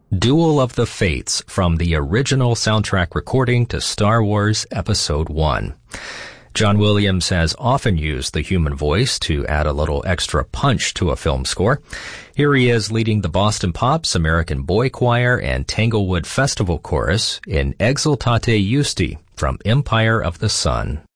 Duel of the Fates from the original soundtrack recording to Star Wars Episode 1. John Williams has often used the human voice to add a little extra punch to a film score. Here he is leading the Boston Pops American Boy Choir and Tanglewood Festival Chorus in Exultate Justi from Empire of the Sun.